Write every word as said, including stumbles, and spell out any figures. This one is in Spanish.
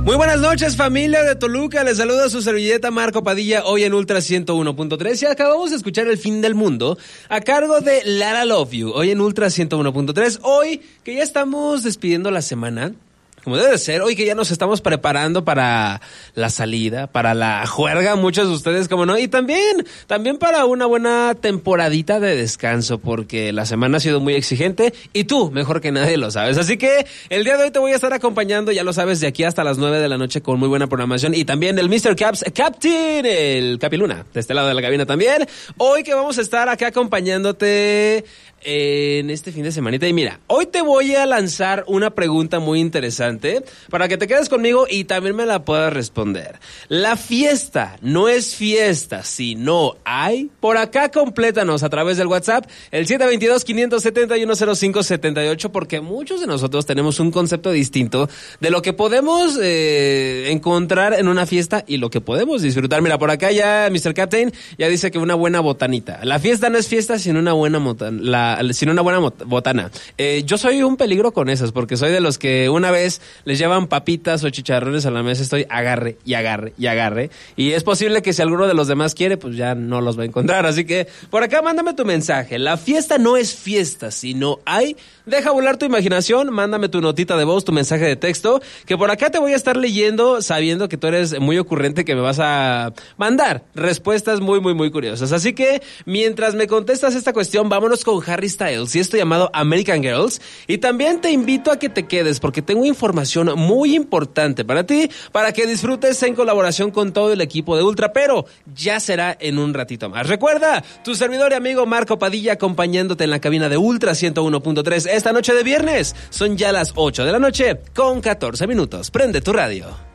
Muy buenas noches, familia de Toluca. Les saluda su servilleta Marco Padilla, hoy en Ultra ciento uno punto tres. Y acabamos de escuchar El Fin del Mundo a cargo de Lara Love You, hoy en Ultra ciento uno punto tres. Hoy que ya estamos despidiendo la semana, como debe de ser, hoy que ya nos estamos preparando para la salida, para la juerga, muchos de ustedes, como no, y también, también para una buena temporadita de descanso, porque la semana ha sido muy exigente, y tú, mejor que nadie, lo sabes. Así que el día de hoy te voy a estar acompañando, ya lo sabes, de aquí hasta las nueve de la noche con muy buena programación, y también el mister Caps, Captain, el Capiluna, de este lado de la cabina también. Hoy que vamos a estar acá acompañándote en este fin de semanita. Y mira, hoy te voy a lanzar una pregunta muy interesante para que te quedes conmigo y también me la puedas responder. La fiesta no es fiesta si no hay. Por acá complétanos a través del WhatsApp, el siete dos dos, cinco siete uno, cero cinco siete ocho, porque muchos de nosotros tenemos un concepto distinto de lo que podemos eh, encontrar en una fiesta y lo que podemos disfrutar. Mira, por acá ya mister Captain ya dice que una buena botanita. La fiesta no es fiesta sin una buena botana. La sin una buena botana. Eh, yo soy un peligro con esas, porque soy de los que una vez les llevan papitas o chicharrones a la mesa, estoy agarre y agarre y agarre, y es posible que si alguno de los demás quiere, pues ya no los va a encontrar. Así que por acá mándame tu mensaje. La fiesta no es fiesta si no hay. Deja volar tu imaginación, mándame tu notita de voz, tu mensaje de texto, que por acá te voy a estar leyendo, sabiendo que tú eres muy ocurrente, que me vas a mandar respuestas muy, muy, muy curiosas. Así que mientras me contestas esta cuestión, vámonos con Harry Styles y esto llamado American Girls. Y también te invito a que te quedes, porque tengo información muy importante para ti, para que disfrutes en colaboración con todo el equipo de Ultra, pero ya será en un ratito más. Recuerda, tu servidor y amigo Marco Padilla acompañándote en la cabina de Ultra ciento uno punto tres esta noche de viernes. Son ya las ocho de la noche con catorce minutos. Prende tu radio.